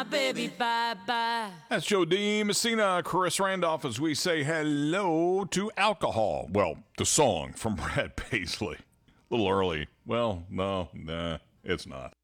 Baby, bye-bye. That's Joe D. Messina, Chris Randolph, as we say hello to alcohol. Well, the song from Brad Paisley. A little early. Well, no, nah, it's not.